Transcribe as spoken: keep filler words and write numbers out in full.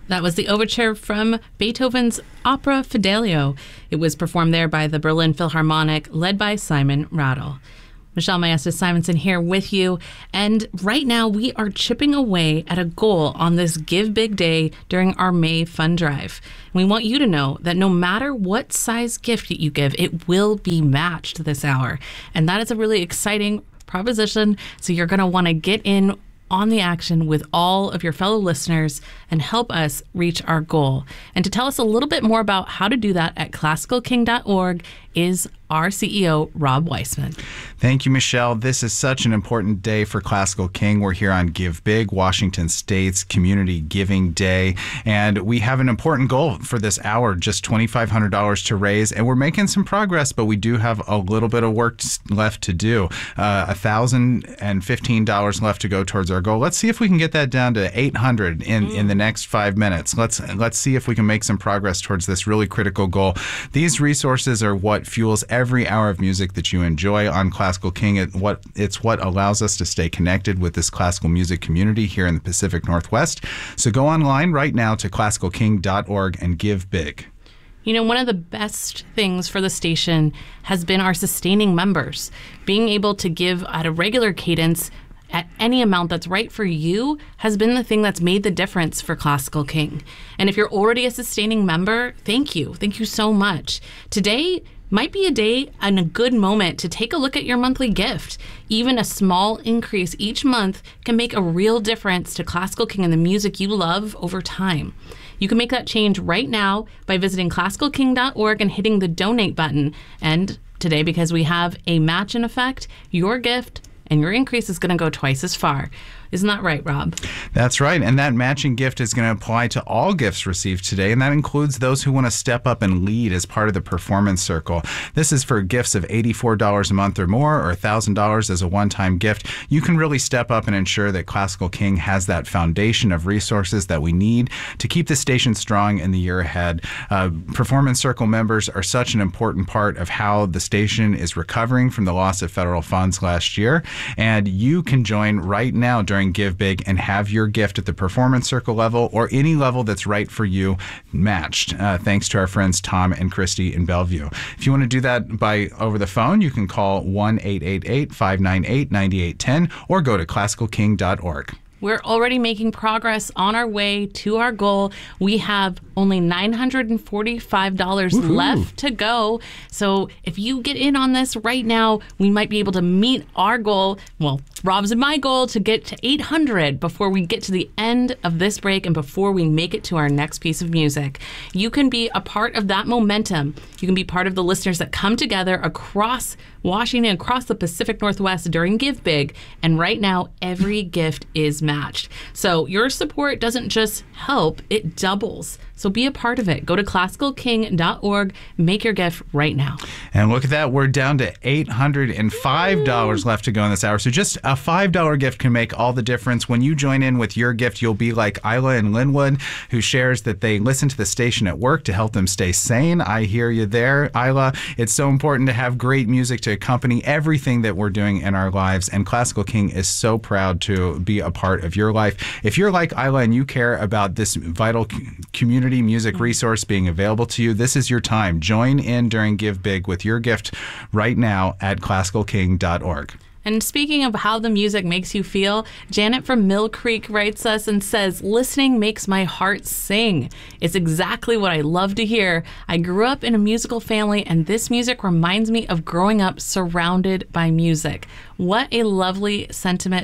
That was the overture from Beethoven's opera Fidelio. It was performed there by the Berlin Philharmonic, led by Simon Rattle. Michelle Maestas Simonson here with you. And right now we are chipping away at a goal on this Give Big Day during our May Fund Drive. We want you to know that no matter what size gift you give, it will be matched this hour. And that is a really exciting proposition. So you're going to want to get in on the action with all of your fellow listeners and help us reach our goal. And to tell us a little bit more about how to do that at classical king dot org is our C E O, Rob Weissman. Thank you, Michelle. This is such an important day for Classical King. We're here on Give Big, Washington State's Community Giving Day, and we have an important goal for this hour, just two thousand five hundred dollars to raise, and we're making some progress, but we do have a little bit of work left to do. Uh, one thousand fifteen dollars left to go towards our goal. Let's see if we can get that down to eight hundred dollars in, mm. in the next five minutes. Let's, let's see if we can make some progress towards this really critical goal. These resources are what fuels every hour of music that you enjoy on Classical King. It, what, it's what allows us to stay connected with this classical music community here in the Pacific Northwest. So go online right now to classical king dot org and give big. You know, one of the best things for the station has been our sustaining members. Being able to give at a regular cadence at any amount that's right for you has been the thing that's made the difference for Classical King. And if you're already a sustaining member, thank you. Thank you so much. Today might be a day and a good moment to take a look at your monthly gift. Even a small increase each month can make a real difference to Classical King and the music you love over time. You can make that change right now by visiting classical king dot org and hitting the donate button. And today, because we have a match in effect, your gift and your increase is going to go twice as far. Isn't that right, Rob? That's right. And that matching gift is going to apply to all gifts received today, and that includes those who want to step up and lead as part of the Performance Circle. This is for gifts of eighty-four dollars a month or more, or one thousand dollars as a one-time gift. You can really step up and ensure that Classical King has that foundation of resources that we need to keep the station strong in the year ahead. Uh, Performance Circle members are such an important part of how the station is recovering from the loss of federal funds last year, and you can join right now during Give Big and have your gift at the Performance Circle level or any level that's right for you matched, uh, thanks to our friends Tom and Christy in Bellevue. If you want to do that by over the phone, you can call one eight eight eight, five nine eight, nine eight one zero or go to classical king dot org. We're already making progress on our way to our goal. We have only nine hundred forty-five dollars Woo-hoo. Left to go. So if you get in on this right now, we might be able to meet our goal. Well, Rob's and my goal to get to eight hundred before we get to the end of this break and before we make it to our next piece of music. You can be a part of that momentum. You can be part of the listeners that come together across Washington, across the Pacific Northwest during Give Big. And right now, every gift is matched. So your support doesn't just help, it doubles. So be a part of it. Go to classical king dot org, make your gift right now. And look at that, we're down to eight hundred five dollars left to go in this hour. So just a five dollar gift can make all the difference. When you join in with your gift, you'll be like Isla in Linwood, who shares that they listen to the station at work to help them stay sane. I hear you there, Isla. It's so important to have great music to accompany everything that we're doing in our lives, and Classical King is so proud to be a part of your life. If you're like Isla and you care about this vital community music resource being available to you, this is your time. Join in during Give Big with your gift right now at classical king dot org. And speaking of how the music makes you feel, Janet from Mill Creek writes us and says, listening makes my heart sing. It's exactly what I love to hear. I grew up in a musical family, and this music reminds me of growing up surrounded by music. What a lovely sentiment